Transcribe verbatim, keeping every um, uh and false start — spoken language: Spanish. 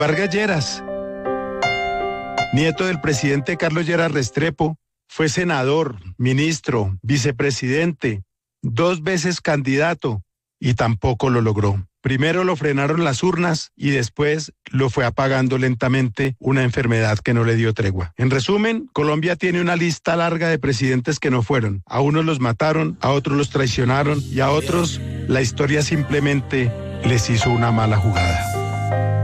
Vargas Lleras, nieto del presidente Carlos Lleras Restrepo, fue senador, ministro, vicepresidente, dos veces candidato y tampoco lo logró. Primero lo frenaron las urnas y después lo fue apagando lentamente una enfermedad que no le dio tregua. En resumen, Colombia tiene una lista larga de presidentes que no fueron. A unos los mataron, a otros los traicionaron y a otros la historia simplemente les hizo una mala jugada.